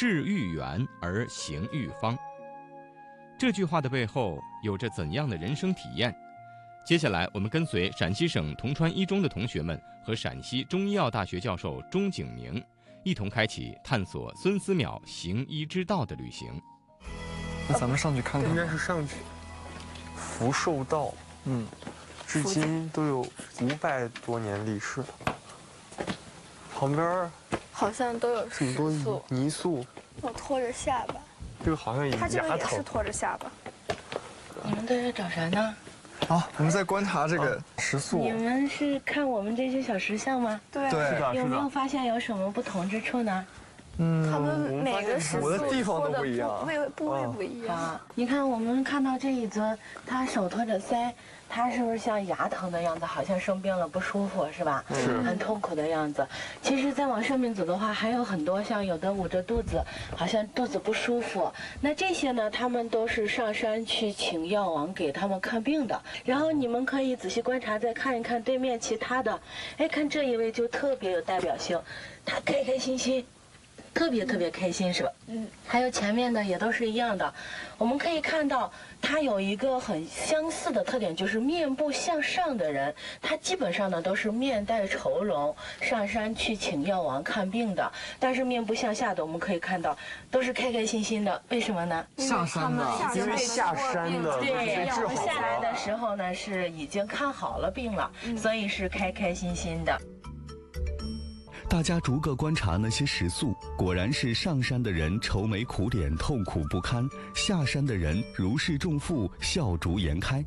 志欲圆而行欲方。这句话的背后有着怎样的人生体验？接下来我们跟随陕西省铜川一中的同学们和陕西中医药大学教授钟景宁一同开启探索孙思邈行医之道的旅行。 那咱们上去看看。 应该是上去。福寿道，至今都有500多年历史。旁边好像都有很多泥塑。 我拖着下巴。 这个好像也他这个也是拖着下巴。 你们在这找啥呢？ 好，我们在观察这个石塑。 你们是看我们这些小石像吗？ 对， 有没有发现有什么不同之处呢？ 他们每个石塑我的地方都不一样， 部位不一样。 你看，我们看到这一尊，他手托着腮，他是不是像牙疼的样子？好像生病了，不舒服，是吧？ 是。 很痛苦的样子。其实再往上面走的话，还有很多，像有的捂着肚子，好像肚子不舒服。那这些呢，他们都是上山去请药王给他们看病的。然后你们可以仔细观察，再看一看对面其他的。哎，看这一位就特别有代表性，他开开心心。特别开心是吧？还有前面的也都是一样的。我们可以看到，他有一个很相似的特点，就是面部向上的人，他基本上呢都是面带愁容，上山去请药王看病的。但是面部向下的，我们可以看到都是开开心心的。为什么呢？ 下山的， 因为下山的对， 治好下来的了。 时候呢是已经看好了病了，所以是开开心心的。 大家逐个观察那些石塑，果然是上山的人愁眉苦脸，痛苦不堪；下山的人如释重负，笑逐颜开。《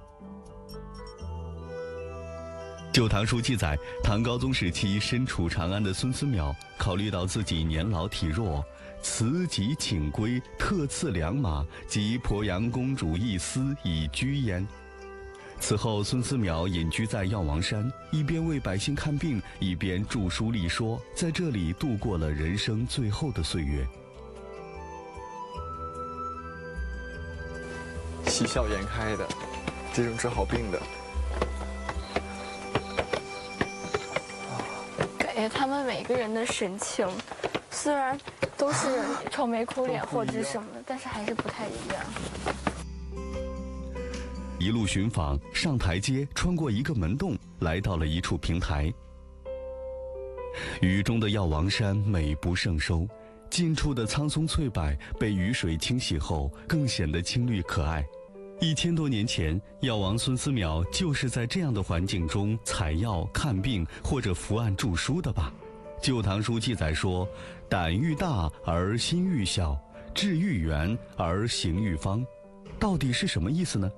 旧唐书》记载，唐高宗时期身处长安的孙思邈，考虑到自己年老体弱，辞疾请归，特赐良马及鄱阳公主一丝以居焉。此后，孙思邈隐居在药王山，一边为百姓看病，一边著书立说，在这里度过了人生最后的岁月。 喜笑颜开的，这种治好病的。 感觉他们每个人的神情，虽然都是愁眉苦脸或者什么的，但是还是不太一样。 一路寻访，上台阶，穿过一个门洞，来到了一处平台。雨中的药王山美不胜收，近处的苍松翠柏被雨水清洗后，更显得青绿可爱。1000多年前，药王孙思邈就是在这样的环境中采药、看病或者伏案著书的吧？《旧唐书》记载说：“胆欲大而心欲小，志欲圆而行欲方。”到底是什么意思呢？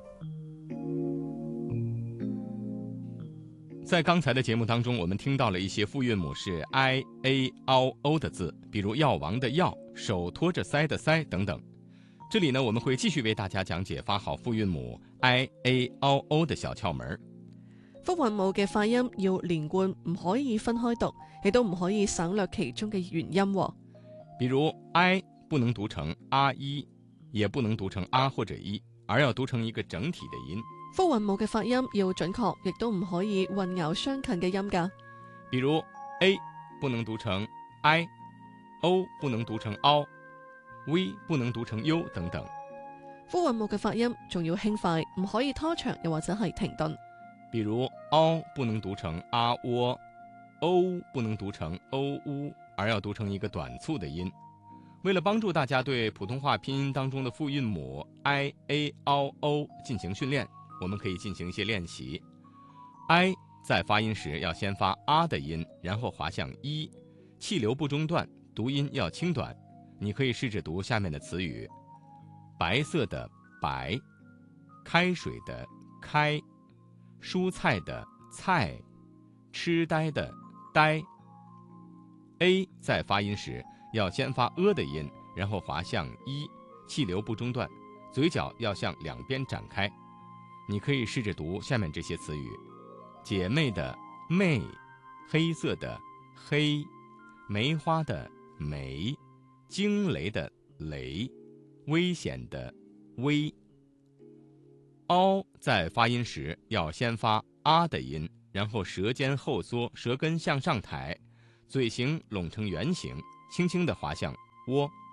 在刚才的节目当中，我们听到了一些复韵母是 i a o o 的字，比如药王的药、手托着腮的腮等等。这里呢，我们会继续为大家讲解发好复韵母 i a o o 的小窍门。 复韻母嘅發音要連貫，唔可以分開讀，亦都唔可以省略其中嘅元音。 比如 i 不能讀成啊一，也不能讀成啊或者一，而要讀成一個整體的音。 复韻母嘅發音要準確，亦都唔可以混淆相近嘅音㗎。 比如 a 不能讀成 i，o 不能讀成 o，v 不能讀成 u 等等。 复韻母嘅發音仲要輕快，唔可以拖長，又或者係停頓。 比如 o 不能讀成啊喔，o 不能讀成 o u，而要讀成一個短促的音。为了帮助大家对普通话拼音当中的复韵母 i a o o 进行训练，我们可以进行一些练习。i 在发音时要先发啊的音，然后滑向一，气流不中断，读音要轻短。你可以试着读下面的词语：白色的白，开水的开，蔬菜的菜，痴呆的呆。a 在发音时要先发的音，然后滑向一，气流不中断，嘴角要向两边展开。你可以试着读下面这些词语：姐妹的妹，黑色的黑，梅花的梅，惊雷的雷，危险的危。凹在发音时要先发啊的音，然后舌尖后缩，舌根向上抬，嘴型拢成圆形，轻轻地滑向窝。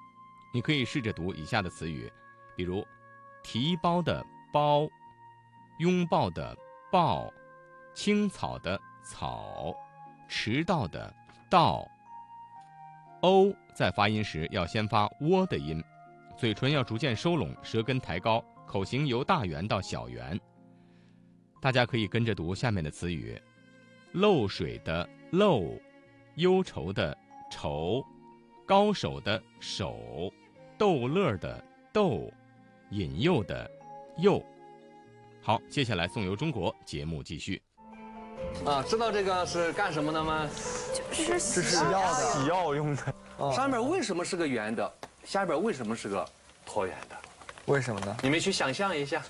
你可以试着读以下的词语，比如提包的包、拥抱的抱、青草的草、迟到的到。o 在发音时要先发喔的音，嘴唇要逐渐收拢，舌根抬高，口型由大圆到小圆。大家可以跟着读下面的词语：漏水的漏、忧愁的愁、高手的手、逗乐的逗、引诱的诱。好，接下来颂游中国节目继续。 知道这个是干什么的吗？ 这是洗药用的。 上面为什么是个圆的？下边为什么是个椭圆的？ 为什么呢？ 你们去想象一下。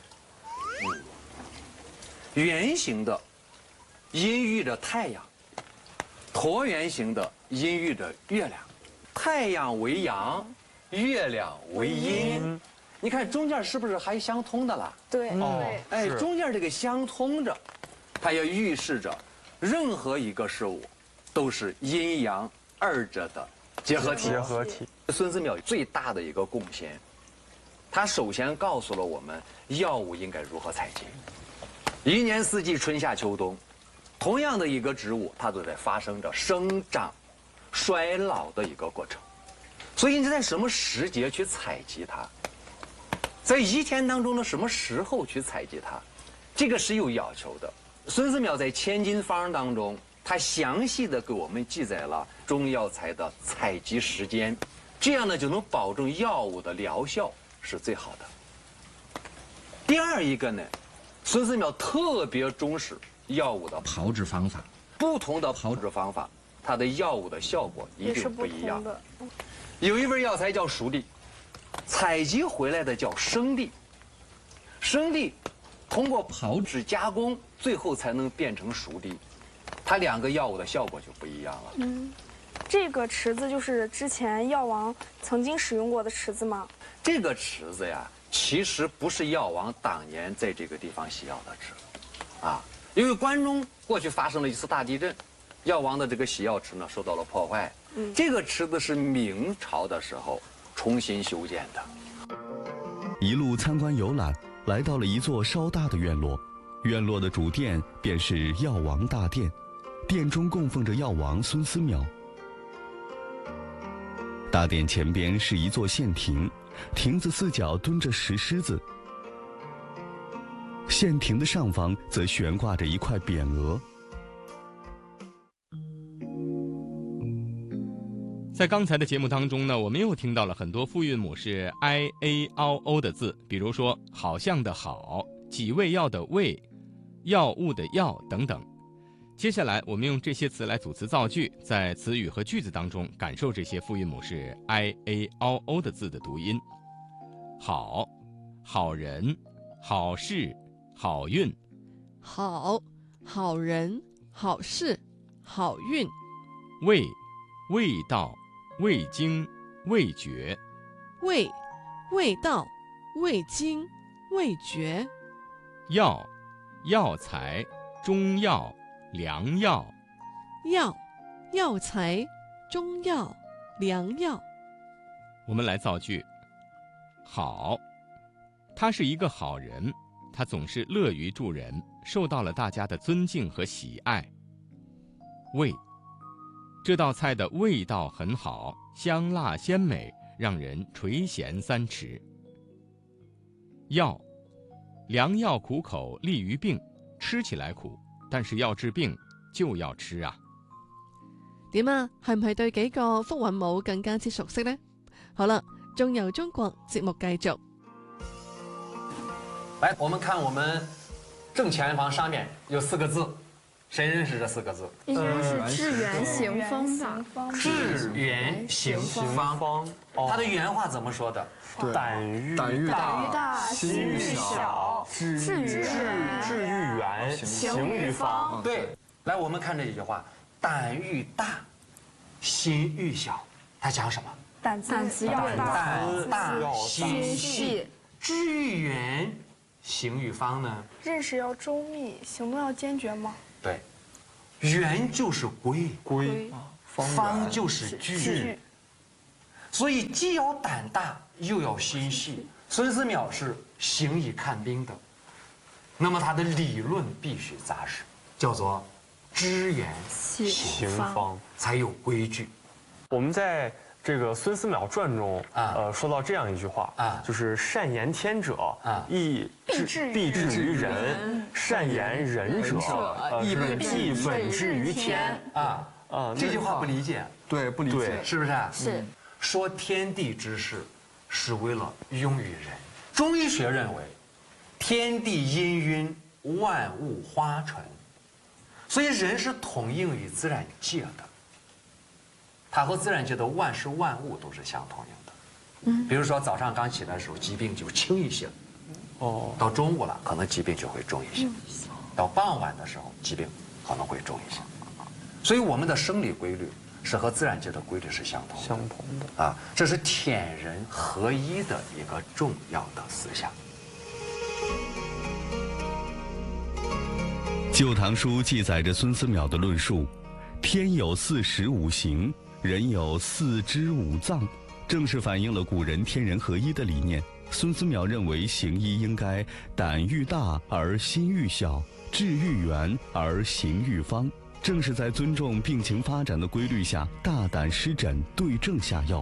圆形的阴喻着太阳，椭圆形的阴喻着月亮。太阳为阳，月亮为阴。你看中间是不是还相通的了？ 对， 哎，中间这个相通着，它也预示着任何一个事物都是阴阳二者的结合体。孙思邈最大的一个贡献，他首先告诉了我们药物应该如何采集。一年四季，春夏秋冬，同样的一个植物，它都在发生着生长、衰老的一个过程。所以你在什么时节去采集它，在一天当中的什么时候去采集它，这个是有要求的。孙思邈在《千金方》当中，他详细的给我们记载了中药材的采集时间，这样呢就能保证药物的疗效是最好的。第二一个呢，孙思邈特别重视药物的炮制方法，不同的炮制方法，它的药物的效果一定不一样。有一味药材叫熟地，采集回来的叫生地，生地通过炮制加工，最后才能变成熟地，它两个药物的效果就不一样了。 这个池子就是之前药王曾经使用过的池子吗？ 这个池子呀，其实不是药王当年在这个地方洗药的池子，因为关中过去发生了一次大地震，药王的这个洗药池呢受到了破坏。这个池子是明朝的时候重新修建的。 一路参观游览，来到了一座稍大的院落，院落的主殿便是药王大殿，殿中供奉着药王孙思邈。大殿前边是一座县亭，亭子四角蹲着石狮子，县亭的上方则悬挂着一块匾额。 在刚才的节目当中呢，我们又听到了很多复韵母是 i a o o 的字，比如说好像的好、几味药的味、药物的药等等。接下来我们用这些词来组词造句，在词语和句子当中感受这些复韵母是 i a o o 的字的读音。好、好人、好事、好运。 好、好人、好事、好运。 味、味道、味精、味觉。 味、味道、味精、味觉。 药、药材、中药、良药。 药、药材、中药、良药。 我们来造句。好，他是一个好人，他总是乐于助人，受到了大家的尊敬和喜爱。味，这道菜的味道很好，香辣鲜美，让人垂涎三尺。药，良药苦口，利于病，吃起來苦，但是要治病就要吃啊。 點啊？係唔係對幾個復韻母更加之熟悉呢？好啦，仲由中國節目繼續。 来，我们看我们正前方上面有4个字，谁认识这4个字？ 应该是致远行方吧？ 致远行方。它的原话怎么说的？ 胆欲大，心欲小，治愈远，行于方。 对，来，我们看这一句话：胆欲大，心欲小。它讲什么？ 胆子要大， 胆大心细。治愈远，行于方呢？ 认识要周密，行动要坚决吗？ 对，圆就是规，方就是矩。 所以既要胆大又要心细。孙思邈是行医看病的，那么他的理论必须扎实，叫做知源行方，才有规矩。 我们在这个《孙思邈传》中说到这样一句话就是善言天者亦必至于人，善言人者亦本至于天这句话不理解， 对，不理解， 是不是？ 是说天地之事是为了用于人。中医学认为，天地氤氲，万物花纯，所以人是统应于自然界的。它和自然界的万事万物都是相统应的。比如说早上刚起来的时候，疾病就轻一些，到中午了，可能疾病就会重一些，到傍晚的时候，疾病可能会重一些。所以我们的生理规律是和自然界的规律是相同的这是天人合一的一个重要的思想。 《旧唐书》记载着孙思邈的论述：天有四时五行，人有四肢五脏，正是反映了古人天人合一的理念。孙思邈认为行医应该胆欲大而心欲小，志欲圆而行欲方，正是在尊重病情发展的规律下，大胆施诊，对症下药。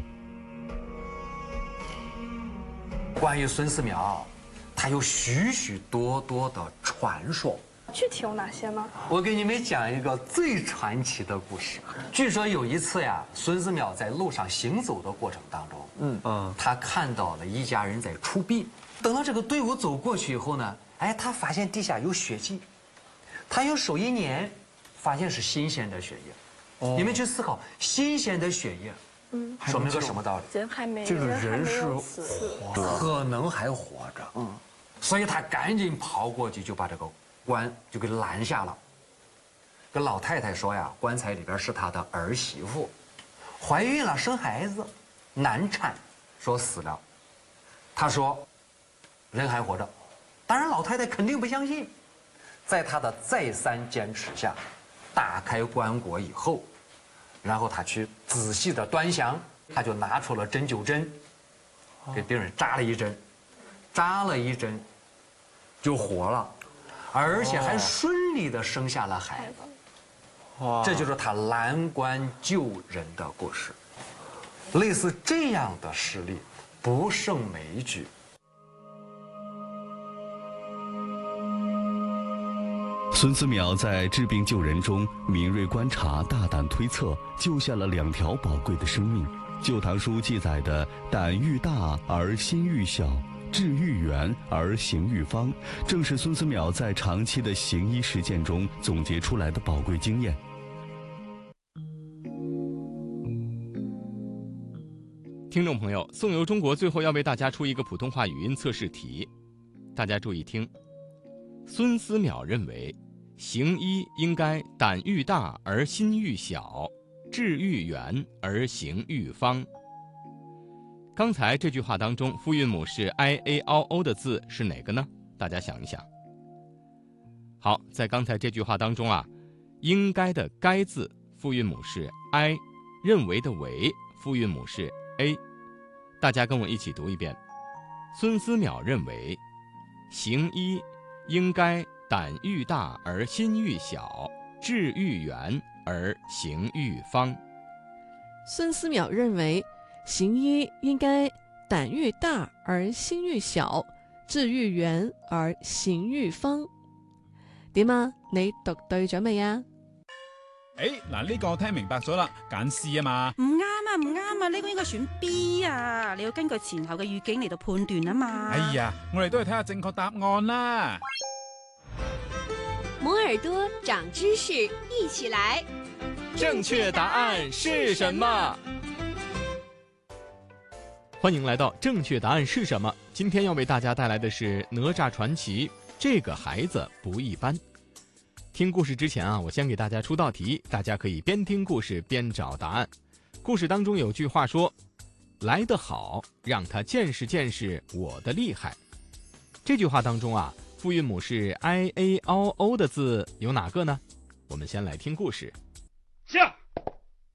关于孙思邈，他有许许多多的传说。 具体有哪些呢？ 我给你们讲一个最传奇的故事。据说有一次呀，孙思邈在路上行走的过程当中，他看到了一家人在出殡。等到这个队伍走过去以后呢，他发现地下有血迹，他用手一捻，发现是新鲜的血液。你们去思考，新鲜的血液，说明个什么道理？ 人还没这个人是可能还活着。所以他赶紧跑过去，就把这个棺就给拦下了。跟老太太说呀，棺材里边是他的儿媳妇，怀孕了，生孩子，难产，说死了。他说人还活着。当然老太太肯定不相信，在他的再三坚持下，打开棺椁以后，然后他去仔细的端详，他就拿出了针灸针，给病人扎了一针，就活了，而且还顺利的生下了孩子。这就是他拦棺救人的故事。类似这样的事例不胜枚举。 孙思邈在治病救人中敏锐观察，大胆推测，救下了2条宝贵的生命。《旧唐书》记载的胆欲大而心欲小，志欲圆而行欲方，正是孙思邈在长期的行医实践中总结出来的宝贵经验。 听众朋友，宋游中国最后要为大家出一个普通话语音测试题，大家注意听。孙思邈认为，行医应该胆欲大而心欲小，志欲圆而行欲方。刚才这句话当中，复韵母是 i a o o 的字是哪个呢？大家想一想。好，在刚才这句话当中啊，应该的该字复韵母是 i， 认为的为复韵母是 a。大家跟我一起读一遍。孙思邈认为，行医应该胆欲大而心欲小，志欲圆而行欲方。 孙思邈认為行醫應該膽欲大而心欲小，志欲圓而行欲方。點啊？你讀對咗未啊？ 嗱，呢個我聽明白咗啦，揀 C 啊嘛。 唔啱啊，唔啱啊，呢個應該選 B 啊，你要根據前後嘅語境嚟到判斷啊嘛。 哎呀，我哋都係睇下正確答案啦。 摩耳朵長知識，一起來。 正確答案是什麼？歡迎來到正確答案是什麼？今天要為大家帶來的是《哪吒傳奇》，這個孩子不一般。聽故事之前啊，我先給大家出道題，大家可以邊聽故事邊找答案。故事當中有句話說：“來得好，讓他見識見識我的厲害。”這句話當中啊，復韻母是 i a o o 的字有哪個呢？我們先來聽故事。